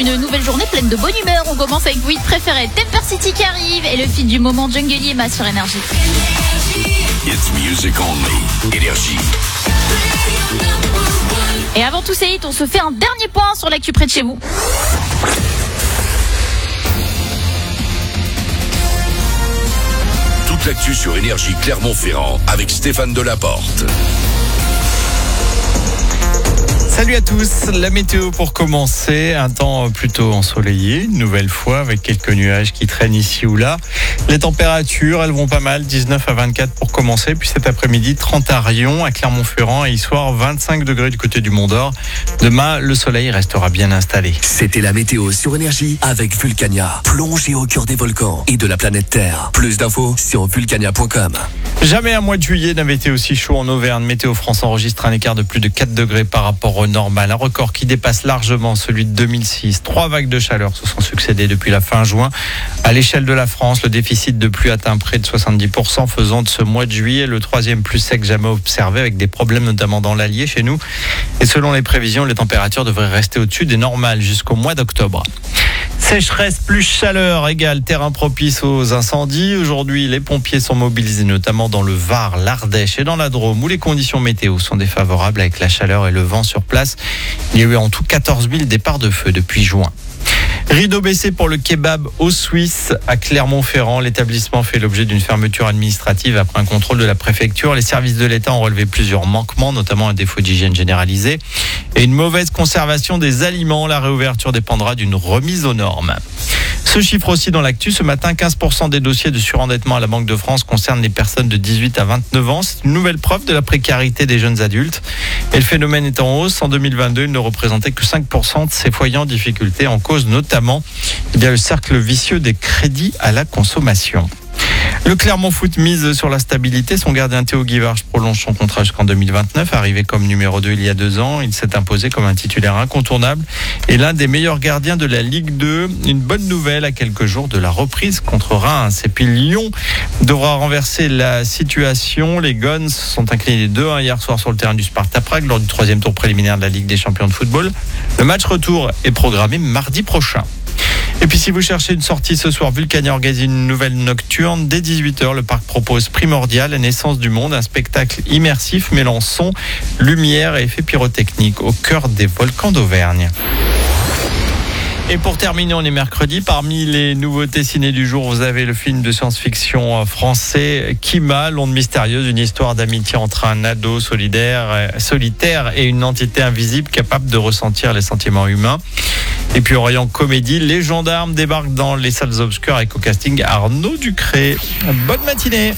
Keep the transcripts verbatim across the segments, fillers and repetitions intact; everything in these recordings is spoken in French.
une nouvelle journée pleine de bonne humeur. On commence avec vos hits préférés. Temper City qui arrive et le feat du moment Jungle Yema sur Énergie. It's music only. Énergie. Et avant tous ces hits, on se fait un dernier point sur l'actu près de chez vous. Toute l'actu sur Énergie Clermont-Ferrand avec Stéphane Delaporte. Salut à tous, la météo pour commencer, un temps plutôt ensoleillé, une nouvelle fois avec quelques nuages qui traînent ici ou là. Les températures, elles vont pas mal, dix-neuf à vingt-quatre pour commencer, puis cet après-midi trente à Rion, à Clermont-Ferrand et hier soir vingt-cinq degrés du côté du Mont d'Or. Demain, le soleil restera bien installé. C'était la météo sur Énergie avec Vulcania, plongée au cœur des volcans et de la planète Terre. Plus d'infos sur vulcania point com. Jamais un mois de juillet n'avait été aussi chaud en Auvergne. Météo France enregistre un écart de plus de quatre degrés par rapport au normal. Un record qui dépasse largement celui de deux mille six. Trois vagues de chaleur se sont succédées depuis la fin juin. À l'échelle de la France, le déficit de pluie atteint près de soixante-dix pour cent, faisant de ce mois de juillet le troisième plus sec jamais observé, avec des problèmes notamment dans l'Allier chez nous. Et selon les prévisions, les températures devraient rester au-dessus des normales jusqu'au mois d'octobre. Sécheresse plus chaleur égale terrain propice aux incendies. Aujourd'hui, les pompiers sont mobilisés notamment dans le Var, l'Ardèche et dans la Drôme où les conditions météo sont défavorables avec la chaleur et le vent sur place. Il y a eu en tout quatorze mille départs de feu depuis juin. Rideau baissé pour le kebab au Suisse à Clermont-Ferrand. L'établissement fait l'objet d'une fermeture administrative après un contrôle de la préfecture. Les services de l'État ont relevé plusieurs manquements, notamment un défaut d'hygiène généralisé et une mauvaise conservation des aliments. La réouverture dépendra d'une remise aux normes. Ce chiffre aussi dans l'actu, ce matin, quinze pour cent des dossiers de surendettement à la Banque de France concernent les personnes de dix-huit à vingt-neuf ans. C'est une nouvelle preuve de la précarité des jeunes adultes. Et le phénomène est en hausse. En deux mille vingt-deux, il ne représentait que cinq pour cent de ces foyers en difficulté, en cause notamment eh bien, le cercle vicieux des crédits à la consommation. Le Clermont Foot mise sur la stabilité. Son gardien Théo Guivarch prolonge son contrat jusqu'en deux mille vingt-neuf. Arrivé comme numéro deux il y a deux ans, il s'est imposé comme un titulaire incontournable et l'un des meilleurs gardiens de la Ligue deux. Une bonne nouvelle à quelques jours de la reprise contre Reims. Et puis Lyon devra renverser la situation. Les Guns sont inclinés deux un hier soir sur le terrain du Sparta Prague lors du troisième tour préliminaire de la Ligue des champions de football. Le match retour est programmé mardi prochain. Et puis si vous cherchez une sortie ce soir, Vulcania organise une nouvelle nocturne. Dès dix-huit heures, le parc propose Primordial, la naissance du monde, un spectacle immersif mêlant son, lumière et effets pyrotechniques au cœur des volcans d'Auvergne. Et pour terminer, on est mercredi. Parmi les nouveautés ciné du jour, vous avez le film de science-fiction français Kima, l'onde mystérieuse, une histoire d'amitié entre un ado solidaire, solitaire et une entité invisible capable de ressentir les sentiments humains. Et puis au rayon comédie, les gendarmes débarquent dans les salles obscures avec au casting Arnaud Ducré. Bonne matinée.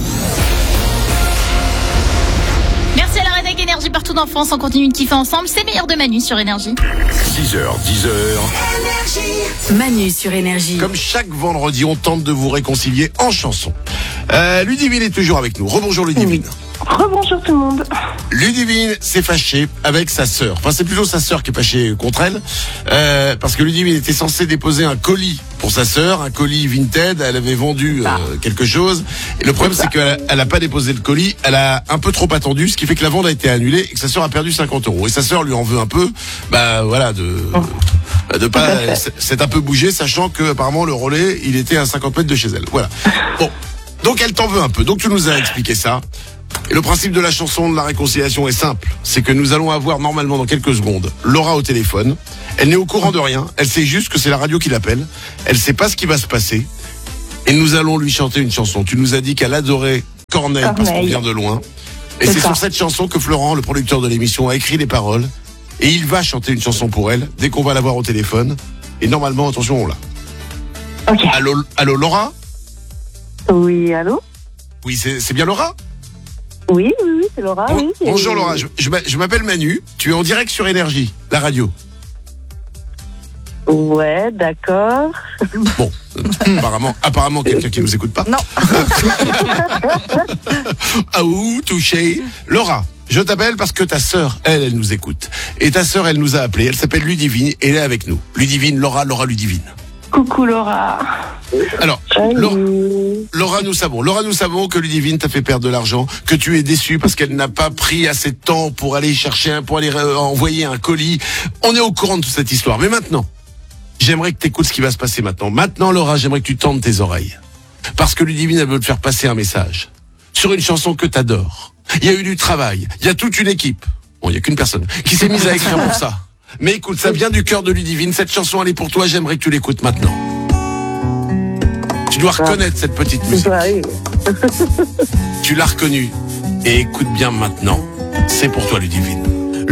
Merci à la Rédac Énergie partout en France. On continue de kiffer ensemble. C'est meilleur de Manu sur Énergie. six heures, dix heures. Manu sur Énergie. Comme chaque vendredi, on tente de vous réconcilier en chanson. Euh, Ludivine est toujours avec nous. Rebonjour Ludivine. Oui. Rebonjour tout le monde. Ludivine s'est fâchée avec sa sœur. Enfin, c'est plutôt sa sœur qui est fâchée contre elle. Euh, parce que Ludivine était censée déposer un colis pour sa sœur, un colis Vinted. Elle avait vendu euh, quelque chose. Et le problème, c'est qu'elle elle a pas déposé le colis. Elle a un peu trop attendu, ce qui fait que la vente a été annulée et que sa sœur a perdu cinquante euros. Et sa sœur lui en veut un peu. Bah, voilà, de... de pas c'est un peu bougé, sachant que apparemment le relais il était à cinquante mètres de chez elle. Voilà. Bon, donc elle t'en veut un peu. Donc tu nous as expliqué ça. Et le principe de la chanson de la réconciliation est simple. C'est que nous allons avoir normalement dans quelques secondes Laura au téléphone. Elle n'est au courant de rien. Elle sait juste que c'est la radio qui l'appelle. Elle sait pas ce qui va se passer. Et nous allons lui chanter une chanson. Tu nous as dit qu'elle adorait Corneille, Corneille. Parce qu'on vient de loin. Et c'est, c'est sur cette chanson que Florent, le producteur de l'émission, a écrit les paroles. Et il va chanter une chanson pour elle dès qu'on va l'avoir au téléphone. Et normalement, attention, on l'a. Ok. Allô, allô Laura ? Oui, allô ? Oui, c'est, c'est bien Laura ? Oui, oui, oui, c'est Laura. Bon, oui, c'est... Bonjour Laura, je, je, je m'appelle Manu. Tu es en direct sur Énergie, la radio. Ouais, d'accord. Bon, apparemment, apparemment quelqu'un qui nous écoute pas. Non. Ah ouh, touché. Laura, je t'appelle parce que ta sœur, elle, elle nous écoute. Et ta sœur, elle nous a appelé. Elle s'appelle Ludivine et elle est avec nous. Ludivine, Laura, Laura, Ludivine. Coucou Laura. Alors, Laura, Laura, nous savons. Laura, nous savons que Ludivine t'a fait perdre de l'argent, que tu es déçue parce qu'elle n'a pas pris assez de temps pour aller chercher un, pour aller euh, envoyer un colis. On est au courant de toute cette histoire. Mais maintenant, j'aimerais que tu écoutes ce qui va se passer maintenant. Maintenant, Laura, j'aimerais que tu tendes tes oreilles. Parce que Ludivine, elle veut te faire passer un message. Sur une chanson que t'adores. Il y a eu du travail. Il y a toute une équipe. Bon, il y a qu'une personne qui s'est mise à écrire pour ça. Mais écoute, ça vient du cœur de Ludivine. Cette chanson, elle est pour toi. J'aimerais que tu l'écoutes maintenant. Tu dois reconnaître cette petite musique. Oui. Tu l'as reconnue. Et écoute bien maintenant. C'est pour toi, Ludivine.